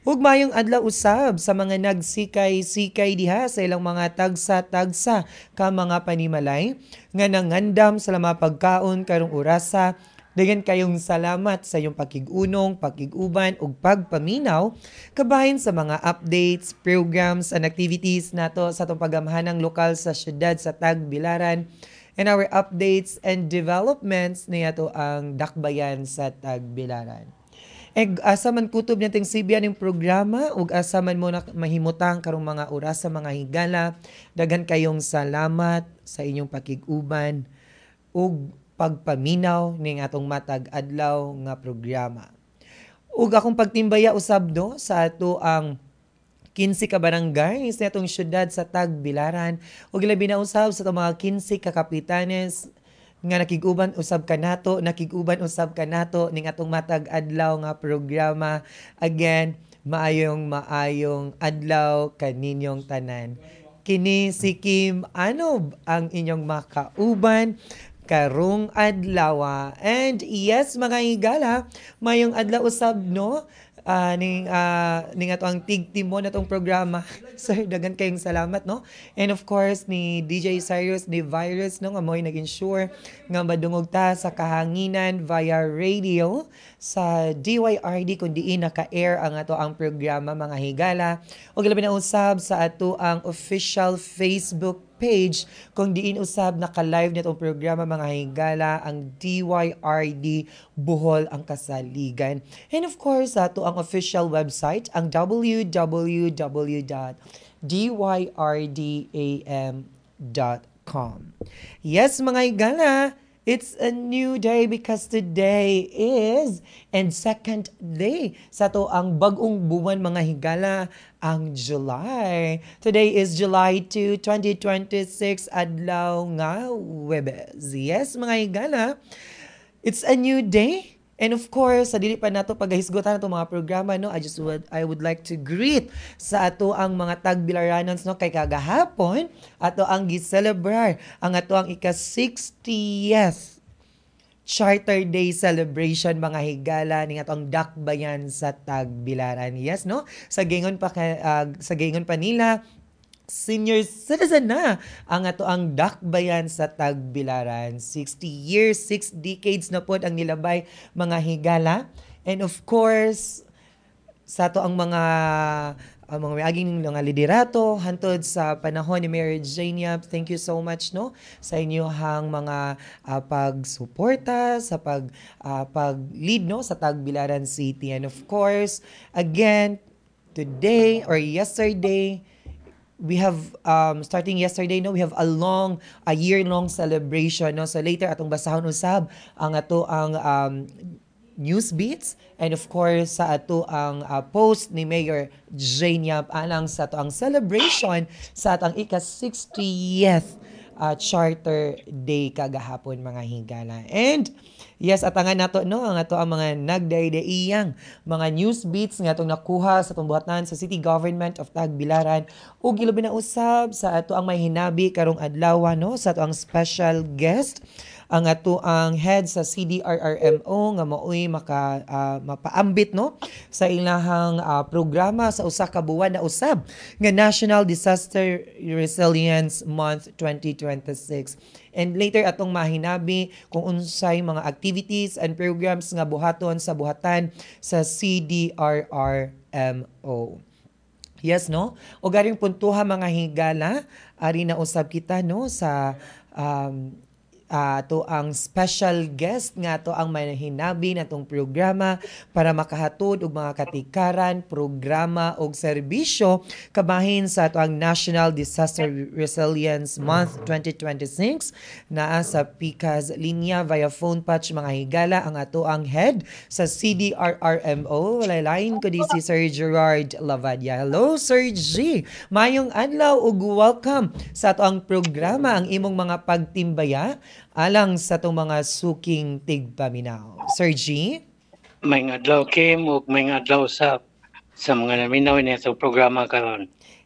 Ug mayong adlaw usab sa mga nagsikay-sikay diha sa ilang mga tagsa-tagsa ka mga panimalay nga nangandam sa mga pagkaon karong orasa. Dagan kayong salamat sa iyong pakig-unong, pakig-uban ug pagpaminaw kabahin sa mga updates, programs and activities nato sa atong pagamhanang lokal sa syudad sa Tagbilaran and our updates and developments niya to ang dakbayan sa Tagbilaran. Asa man kutob nating Sibian yung programa ug asa man mo na mahimutang karong mga oras sa mga higala. Daghan kayong salamat sa inyong pakig-uban ug pagpaminaw ning atong matag adlaw nga programa. Ug akong pagtimbaya usab no sa ato ang 15 ka barangay sa atong syudad sa Tagbilaran ug labi na usab sa atong mga 15 ka kapitanes nga nakiguban usab kanato ning atong matag adlaw nga programa. Again, maayong adlaw kaninyong tanan. Kini si Kim Anob ang inyong makauban karong adlaw. And yes mga higala, mayong adlaw usab no. Ning ato ang tigtimon natong programa. Sir, dagan kayong salamat no. And of course ni DJ Cyrus ni Virus no nga mo'y nag-ensure nga madungog ta sa kahanginan via radio sa DYRD kung diin naka-air ang ato ang programa mga higala. O labi na usab sa ato ang official Facebook page kung diin usab naka-live nitong programa mga higala ang DYRD Bohol ang Kasaligan. And of course, ato ang official website ang www.dyrDam.com. Yes mga higala, it's a new day because today is and second day sa to ang bagong buwan mga higala ang July. Today is July 2, 2026 adlaw nga Webes. Yes mga higala, it's a new day. And of course, sa dili pa nato paghisgotan nato mga programa no, I would like to greet sa ato ang mga Tagbilaranons no kay kagahapon ato ang gi-celebrar ang ato ang ika-60th Charter Day celebration mga higala ning atong dakbayan sa Tagbilaran. Yes no? Sa gingon pa nila senior citizen na ang ato ang dakbayan sa Tagbilaran. 60 years, 6 decades na pod ang nilabay mga higala. And of course, sa ato ang mga aging mga liderato hantod sa panahon ni Mayor Jania, thank you so much no sa inyong mga pagsuporta sa pag-lead no sa Tagbilaran City. And of course, again, today or yesterday, we have starting yesterday no, we have a year long celebration no. So later atong basahon usab ang ato ang news beats and of course sa ato ang post ni Mayor Jania alang sa ato ang celebration sa atong ika-60th Charter Day kagahapon mga higala. And yes, atangan nato no ang ato ang mga nagdaydaiyang mga news beats nga atong nakuha sa atong buhatan sa City Government of Tagbilaran ug gilabi na usab sa ato ang may hinabi karong adlaw no sa ato ang special guest ang ato ang head sa CDRRMO nga maoy mapaambit no sa ilahang programa sa usa ka buwan na usab nga National Disaster Resilience Month 2026. And later atong mahinabi kung unsay mga activities and programs nga buhaton sa buhatan sa CDRRMO. Yes no? O garing puntuha mga higala, ari na usab kita no sa to ang special guest nga to ang manahinabi natong programa para makahatod og mga katikaran, programa og serbisyo kabahin sa to ang National Disaster Resilience Month 2026 naa sa Picas linya via phone patch mga higala ang ato ang head sa CDRRMO. Lain ko di si Sir Gerard Lavadia. Hello Sir G. Mayong adlaw ug welcome sa ato ang programa ang imong mga pagtimbaya alang sa itong mga suking tigpaminaw. Sir G? May adlaw Kim ug may adlaw sa mga naminaw ni sa programa karon.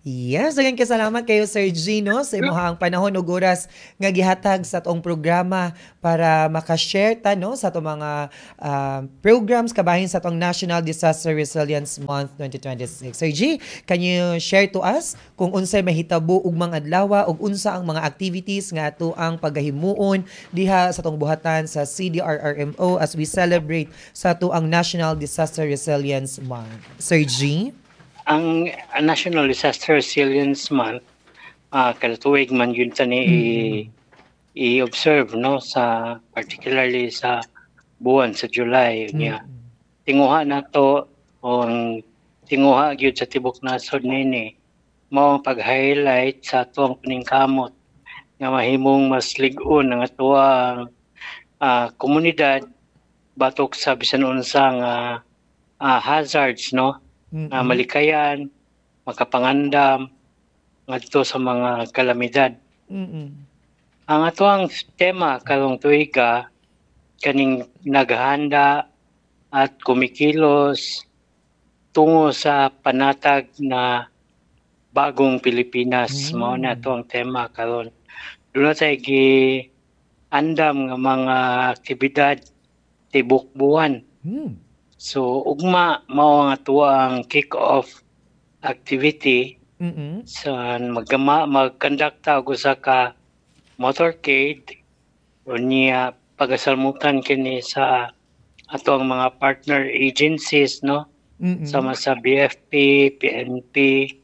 Yes, daghang kasalamat kayo Sir Gino sa imong panahon ug oras nga gihatag sa atong programa para maka-share ta no sa atong mga programs kabahin sa atong National Disaster Resilience Month 2026. Sir G, can you share to us kung unsay mahitabo ug mga adlaw ug unsa ang mga activities nga ato ang pagahimuon diha sa atong buhatan sa CDRRMO as we celebrate sa ato ang National Disaster Resilience Month. Sir G? Ang National Disaster Resilience Month, kada tuig man yun sa ni Mm-mm. i-observe no sa particularly sa buwan sa July niya. Mm-mm. Tinguha na to ang tinguha gyud sa tibok nasod nini mao ang pag-highlight sa atong paningkamot nga mahimong mas lig-on ang atuang komunidad batok sa bisan unsang hazards no na Mm-mm. malikayan, makapangandam ngadto sa mga kalamidad. Mm-mm. Ang atuang tema karong tuiga kaning naghahanda at kumikilos tungo sa panatag na bagong Pilipinas. Mao na Mm. ato ang tema karon. Doon tay andam nga mga aktibidad tibok buwan. Mm. So ugma mao ang atuang kick-off activity Mm. sa mag-kondakta og usa ka motorcade unya pagasalmutan kini sa atong mga partner agencies no Mm. sama sa BFP, PNP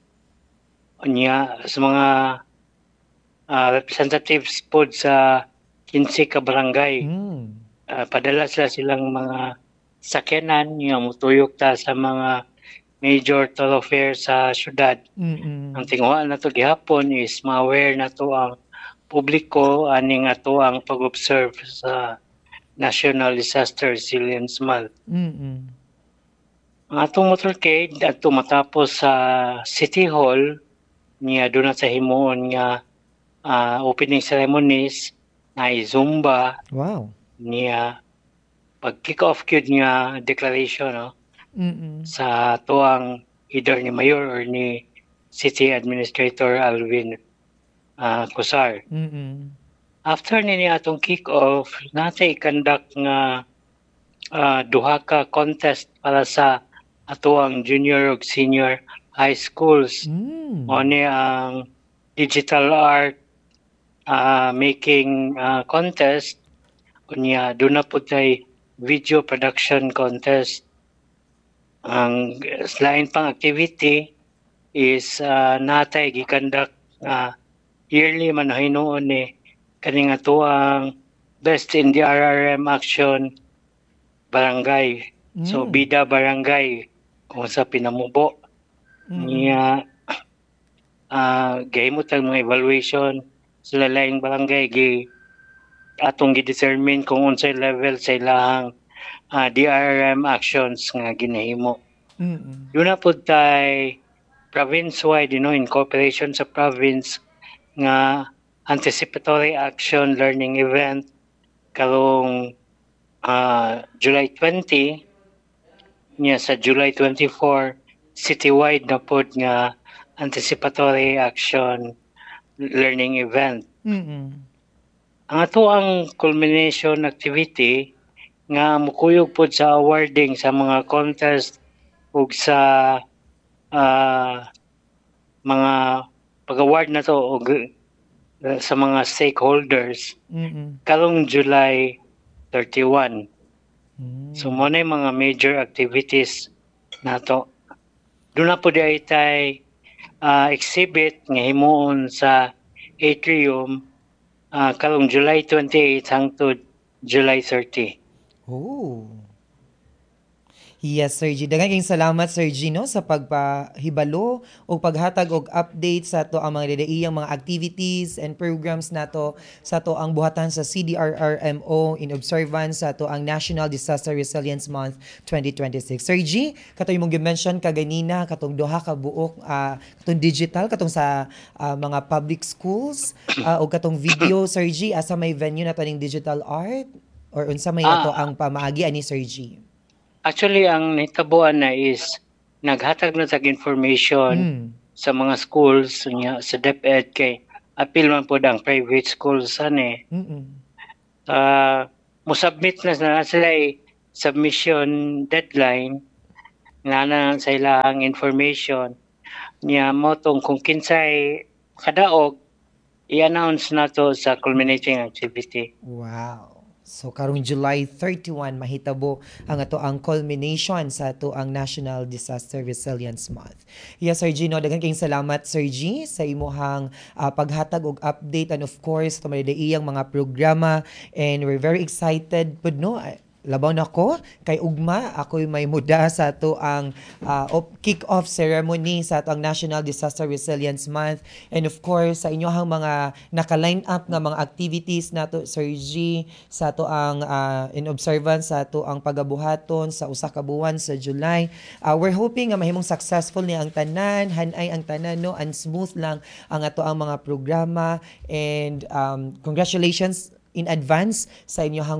unya sa mga representatives pod sa 15 ka barangay. Mm. Padala silang mga sakyanan nga motuyok ta sa mga major thoroughfare sa syudad. Ang Mm. tinguha nato gihapon is ma-aware nato ang publiko aning ato ang pag-observe sa National Disaster Resilience Month. Mm. Ang atong motorcade adto matapos sa City Hall niya doon sa himuon nga opening ceremonies na Zumba Wow. niya pag kick off gyud nga declaration no Mm. sa tuang either ni Mayor or ni City Administrator Alvin Cosar. Mm. After nini atong kick-off, natay conduct nga duha ka contest para sa atuang junior ug senior high schools. Mao Mm. ni ang digital art making contest unya doon na po tay video production contest. Ang lain pang activity is natay gikandak yearly man hinuon ni kaning atuang Best in the RRM Action Barangay. So Mm. bida barangay kung sa pinamubo Mm. niya gahimot ang mga evaluation sa laing barangay atong gi-determine kung unsay level sa ilahang DRRM actions nga ginahimo. Mm. Doon na po tay province-wide, in cooperation sa province nga anticipatory action learning event karong July 20 niya sa July 24 citywide na pod nga anticipatory action learning event. Mm. Ang ato ang culmination activity nga mukuyog pod sa awarding sa mga contest ug sa mga pag-award na to og sa mga stakeholders Mm. karong July 31. So Mm. mo na yung mga major activities nato. Doon na po di tay exhibit nga himuon sa atrium karong July 28 hangtod July 30. Oh. Yes, Sir G. Daghang kayong salamat, Sir G, no, sa pagpahibalo o paghatag og update sa to ang mga didaiyang mga activities and programs nato sa to ang buhatan sa CDRRMO in observance sa to ang National Disaster Resilience Month 2026. Sir G, katoy mong gi-mention kaganina katong duha ka buok katong digital katong sa mga public schools o katong video, Sir G, asa may venue na ning digital art or unsa may ato Ah, ang pamaagi ani Sir G? Actually ang nahitabuan na is naghatag na tag information Mm. sa mga schools nya sa DepEd kay apil man pod ang private schools ani. Mo-submit na sila submission deadline nga na sa ilang information niya mo tong kung kinsay kadaog i-announce nato sa culminating activity. Wow. So karong July 31 mahitabo ang ato ang culmination sa ato ang National Disaster Resilience Month. Yes, Sir G, no, daghang kayong salamat, Sir G, sa imuhang paghatag og update and of course tumalidaiyang mga programa, and we're very excited pud no. Labaw na ko kay ugma ako'y may muda sa ato ang kick-off ceremony sa ato ang National Disaster Resilience Month, and of course sa inyohang mga naka-line up nga mga activities nato, Sir G, sa ato ang in observance sa ato ang pagabuhaton sa usa ka buwan sa July. We're hoping nga mahimong successful ni ang tanan, hanay ang tanan, no, and smooth lang ang ato ang mga programa, and congratulations in advance sa inyohang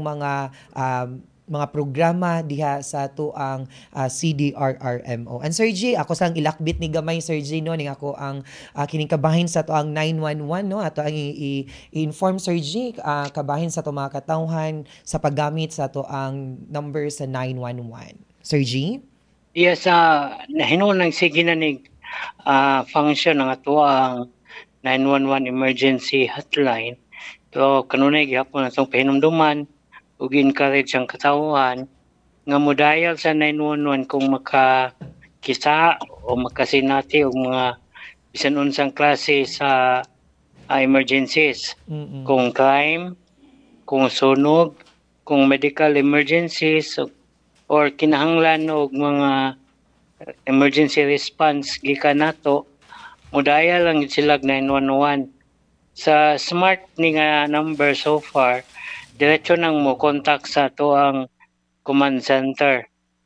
mga programa diha sa ato ang CDRRMO. And Sir G, ako sang ilakbit ni gamay, Sir G, no, ning ako ang kining kabahin sa ato ang 911, no, ato ang i-inform, Sir G, kabahin sa ato mga katawhan sa paggamit sa ato ang number sa 911. Sir G? Yes, nahinuon sige na ning function ng ato ang 911 emergency hotline. So kanunay gyapon atong pahinumduman ug encourage ang katawhan nga modayal sa 911 kung makakisa o makasinati og mga bisan unsang klase sa emergencies. Kung crime, kung sunog, kung medical emergencies, or kinahanglan og mga emergency response gikan nato, modayal lang sila 911. Sa smart ni nga number so far, diretso nang mo contact sa to ang command center.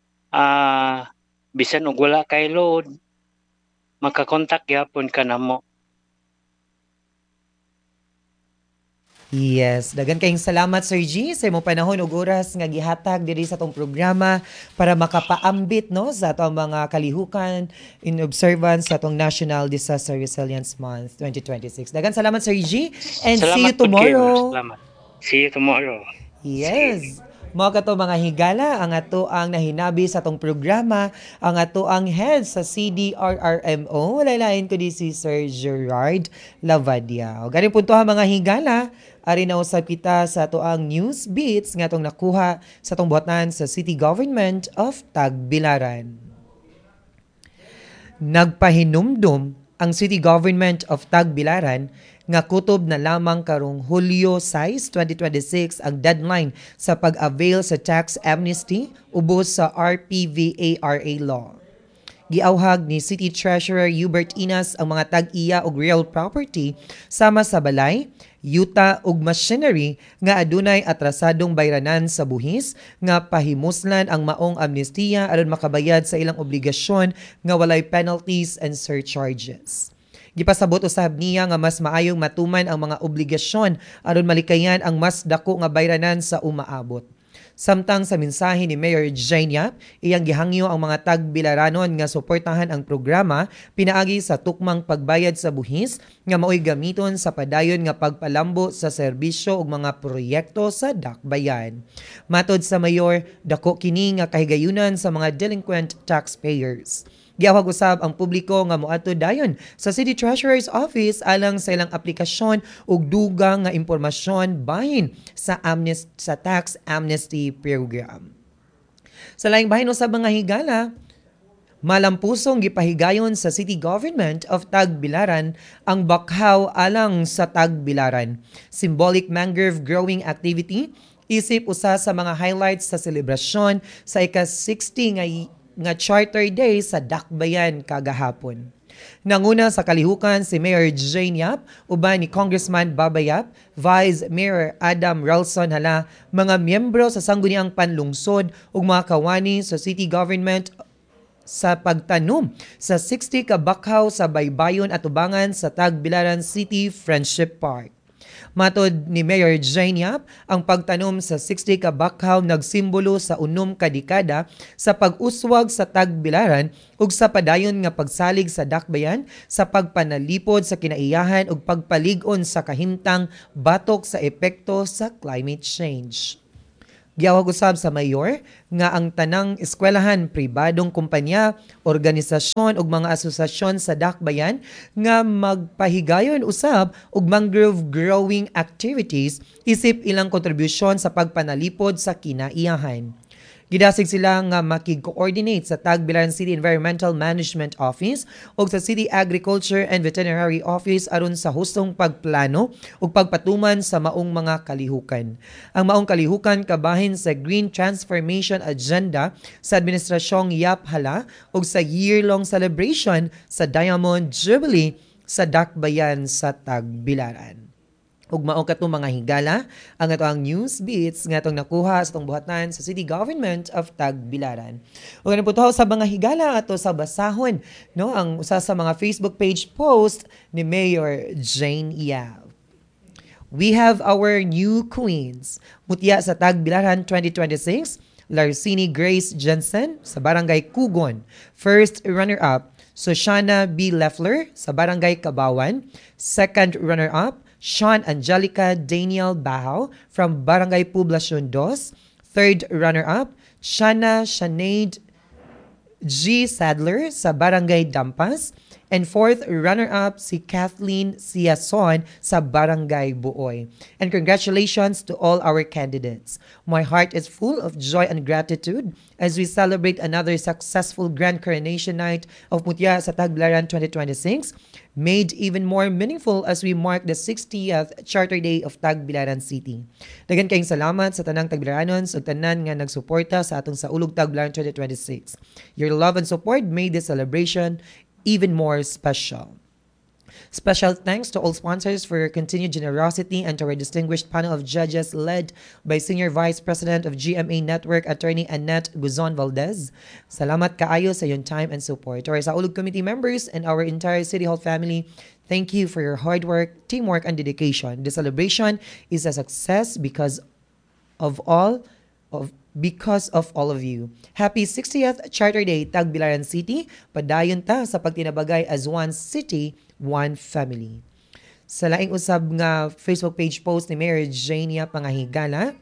Bisan og wala kay load, makakontak gyapon ka namo. Yes, dagan kayong salamat, Sir G, sa imong panahon ug oras nga gihatag diri sa tong programa para makapaambit, no, sa atong mga kalihukan in observance sa atong National Disaster Resilience Month 2026. Dagan salamat, Sir G, and Salamat see you po, Kim. tomorrow. Salamat. See you tomorrow. Yes. Mga kato mga higala, ang ato ang nahinabi sa atong programa, ang ato ang head sa CDRRMO, laylain ko di si Sir Gerard Lavadia. O galing punto ha mga higala, ari na usab kita sa ato ang news beats nga atong nakuha sa atong buhatan sa City Government of Tagbilaran. Nagpahinumdum ang City Government of Tagbilaran nga kutob na lamang karong Hulyo 6, 2026 ang deadline sa pag-avail sa tax amnesty ubos sa RPVARA law. Giauhag ni City Treasurer Hubert Inas ang mga tag-iya og real property sama sa balay, yuta ug machinery nga adunay atrasadong bayranan sa buhis nga pahimuslan ang maong amnestiya aron makabayad sa ilang obligasyon nga walay penalties and surcharges. Gipasabot usab niya nga mas maayong matuman ang mga obligasyon aron malikayan ang mas dako nga bayranan sa umaabot. Samtang sa mensahe ni Mayor Jane Yap, iyang gihangyo ang mga tagbilaranon nga suportahan ang programa pinaagi sa tukmang pagbayad sa buhis nga maoy gamiton sa padayon nga pagpalambo sa serbisyo ug mga proyekto sa dakbayan. Matod sa Mayor, dako kini nga kahigayunan sa mga delinquent taxpayers. Giawhag usab ang publiko nga moadto dayon sa City Treasurer's Office alang sa ilang aplikasyon ug dugang nga impormasyon bahin sa tax amnesty program. Sa laing bahin usab mga higala, malampusong gipahigayon sa City Government of Tagbilaran ang bakhaw alang sa Tagbilaran. Symbolic mangrove growing activity isip usa sa mga highlights sa selebrasyon sa ika-60 nga Charter Day sa Dakbayan kagahapon. Nanguna sa kalihukan si Mayor Jane Yap, uban ni Congressman Baba Yap, Vice Mayor Adam Ralson hala, mga miyembro sa sangguniang panlungsod ug mga kawani sa city government sa pagtanom sa 60 ka bakhaw sa baybayon at ubangan sa Tagbilaran City Friendship Park. Matod ni Mayor Jane Yap, ang pagtanom sa 60 ka bakhaw nagsimbolo sa unom ka dekada sa pag-uswag sa tagbilaran ug sa padayon nga pagsalig sa dakbayan sa pagpanalipod sa kinaiyahan ug pagpalig-on sa kahimtang batok sa epekto sa climate change. Giyawag usab sa mayor nga ang tanang eskwelahan, pribadong kumpanya, organisasyon ug mga asosasyon sa dakbayan nga magpahigayon usab og mangrove growing activities isip ilang kontribusyon sa pagpanalipod sa kinaiyahan. Gidasig sila nga makig-coordinate sa Tagbilaran City Environmental Management Office o sa City Agriculture and Veterinary Office aron sa hustong pagplano ug pagpatuman sa maong mga kalihukan. Ang maong kalihukan kabahin sa Green Transformation Agenda sa Administrasyong Yap Hala ug sa year-long celebration sa Diamond Jubilee sa Dakbayan sa Tagbilaran. Ug mao katong mga higala ang atong news beats nga atong nakuha sa atong buhatan sa City Government of Tagbilaran. Ug ano puntaw sa mga higala ato sa basahon no ang usa sa mga Facebook page post ni Mayor Jane Yap. We have our new queens. Mutya sa Tagbilaran 2026, Larcini Grace Jensen sa Barangay Kugon. First runner-up, Soshana B. Leffler sa Barangay Kabawan. Second runner-up, Sean Angelica Daniel Bahaw from Barangay Poblacion 2. Third runner-up, Shana Sinead G. Sadler sa Barangay Dampas. And fourth runner-up, si Kathleen Siason sa Barangay Buoy. And congratulations to all our candidates. My heart is full of joy and gratitude as we celebrate another successful Grand Coronation Night of Mutya sa Tagbilaran 2026, made even more meaningful as we mark the 60th Charter Day of Tagbilaran City. Daghang kayong salamat sa tanang Tagbilaranon ug tanan nga nagsuporta sa atong Saulog Tagbilaran 2026. Your love and support made this celebration even more special. Special thanks to all sponsors for your continued generosity and to our distinguished panel of judges led by Senior Vice President of GMA Network, Attorney Annette Guzon Valdez. Salamat kaayo sa iyong time and support. To our Saulog Committee members and our entire City Hall family, thank you for your hard work, teamwork, and dedication. The celebration is a success because of all of you. Happy 60th Charter Day, Tagbilaran City. Padayon ta sa pagtinabagay as one city, one family. Sa laing usab nga Facebook page post ni Mayor Jane Yap mga higala,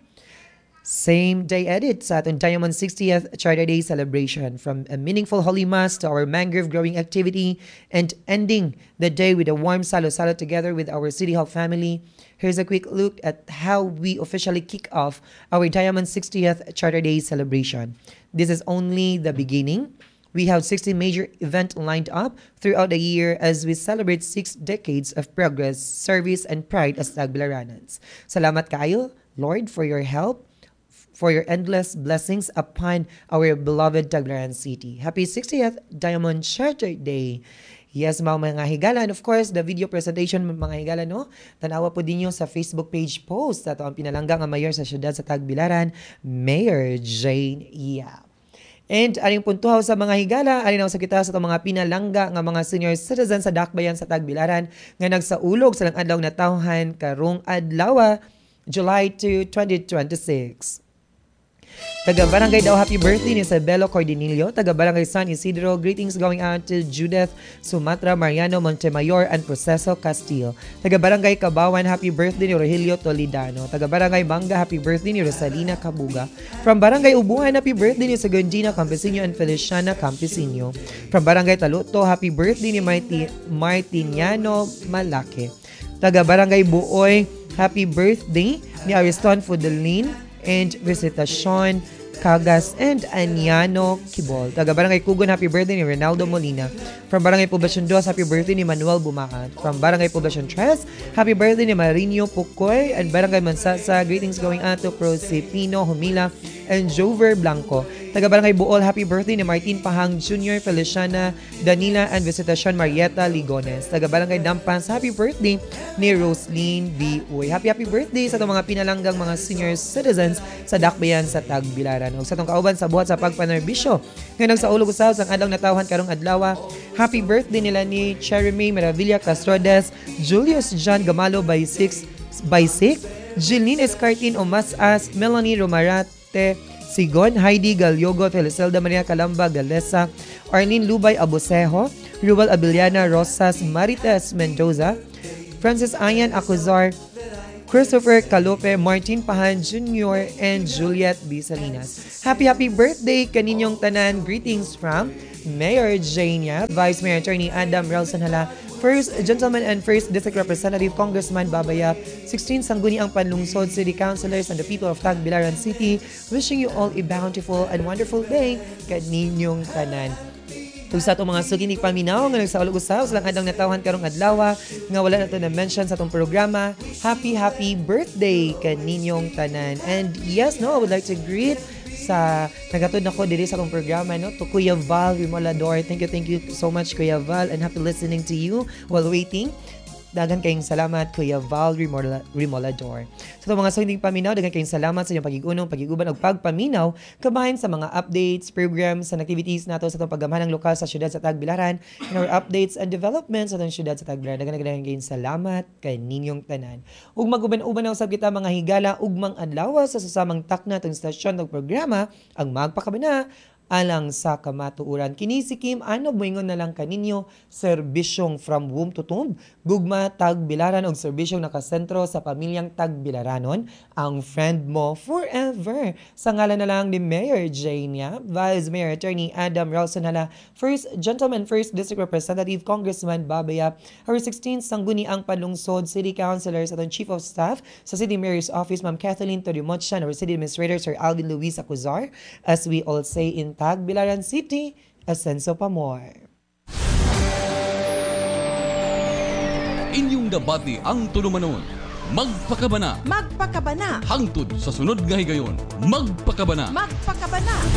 same day edit sa ating Diamond 60th Charter Day celebration, from a meaningful Holy Mass to our mangrove growing activity and ending the day with a warm salo-salo together with our City Hall family. Here's a quick look at how we officially kick off our Diamond 60th Charter Day celebration. This is only the beginning. We have 60 major events lined up throughout the year as we celebrate 6 decades of progress, service, and pride as Tagbilaranans. Salamat kayo, Lord, for your help, for your endless blessings upon our beloved Tagbilaran City. Happy 60th Diamond Charter Day! Yes, mga higala. And of course, the video presentation mga higala, no? Tanawa po din nyo sa Facebook page post at ang pinalangga nga mayor sa syudad sa Tagbilaran, Mayor Jane Yap. And aring puntuhaw sa mga higala, aring sa kita sa itong mga pinalangga nga mga senior citizens sa Dakbayan sa Tagbilaran nga nagsaulog sa lang adlaw na tawhan karong adlaw, July 2, 2026. Taga-barangay daw happy birthday ni Isabelo Cordinillo. Taga-barangay San Isidro, greetings going out to Judith Sumatra, Mariano Montemayor, and Proceso Castillo. Taga-barangay Kabawan, happy birthday ni Rogelio Toledano. Taga-barangay Manga, happy birthday ni Rosalina Kabuga. From barangay Ubuhan, happy birthday ni Sagundina Campesino and Feliciana Campesino. From barangay Taluto, happy birthday ni Martiniano Malake. Taga-barangay Buoy, happy birthday ni Ariston Fudelin and Visitasyon Cagas and Aniano Kibol. Taga-barangay Kugon, happy birthday ni Ronaldo Molina. From Barangay Poblacion 2, happy birthday ni Manuel Bumaan. From Barangay Poblacion 3, happy birthday ni Marinho Pukoy. And Barangay Mansasa, greetings going out to Prosipino Humila and Jover Blanco. Taga-barangay Buol, happy birthday ni Martin Pahang Jr., Feliciana Danila, and Visitasyon Marieta Ligones. Taga-barangay Dampas, happy birthday ni Roslyn B. Uy. Happy birthday sa itong mga pinalanggang mga senior citizens sa Dakbayan sa Tagbilaran. O sa itong kauban sa buhat sa pagpanerbisyo nga nagsaulog usab sa adlaw na tawhan karong adlaw. Happy birthday nila ni Cherry May Maravilla Castrodes, Julius John Gamalo by 6 Baisik, Jeline Escartin Omasas, Melanie Romarate Sigon, Heidi Galyogo, Felicelda Maria Calamba Galesa, Arlene Lubay Abusejo, Ruel Abiliana Rosas Marites Mendoza, Francis Ayan Acuzar, Christopher Calope, Martin Pahan Jr., and Juliet B. Salinas. Happy birthday kaninyong tanan. Greetings from Mayor Jania, Vice Mayor Attorney Adam Relson-Hala, First Gentleman and First District Representative Congressman Babaya, 16 Sangguniang Panlungsod City Councilors and the people of Tagbilaran City, wishing you all a bountiful and wonderful day kaninyong tanan. Ug sa atong mga sugini paminaw nga nagsaulog usab silang adang natawhan karong adlaw nga wala nato na mention sa atong programa. Happy birthday kaninyong tanan. And yes, no, I would like to greet sa nagatod nako diri sa akong programa, no, to Kuya Val Rimolador. Thank you so much, Kuya Val, and happy listening to you while waiting. Dagan kayong salamat, Kuya Val Rimolador. Sa itong mga sunding paminaw, dagan kayong salamat sa inyong pag-igunong, pag-iguban o pagpaminaw kabahin sa mga updates, programs, and activities nato sa itong paggamhanang lokal sa syudad sa Tagbilaran and our updates and developments sa itong syudad sa Tagbilaran. Dagan kayong salamat kay ninyong tanan. Ug maguban-uban na usab kita mga higala ug mang adlaw sa susamang takna itong stasyon ng programa ang magpakabana alang sa kamatuuran. Kini si Kim, ano moingon na lang kaninyo, serbisyong from womb to tomb, gugma Tagbilaran og serbisyong nakasentro sa pamilyang Tagbilaranon, ang friend mo forever. Sa ngalan na lang ni Mayor Jania, Vice Mayor Attorney Adam Relson-Hala, First Gentleman, First District Representative Congressman Babaya, our 16 Sangguniang Panlungsod City Councilors at ang Chief of Staff sa City Mayor's Office, Ma'am Kathleen Torimuchan, our City Administrator, Sir Alvin Luis Acuzar, as we all say in Tagbilaran City, a sense of amor. Inyong debate ang tulumanon. Magpakabana. Magpakabana. Hangtod sa sunod nga higayon. Magpakabana. Magpakabana.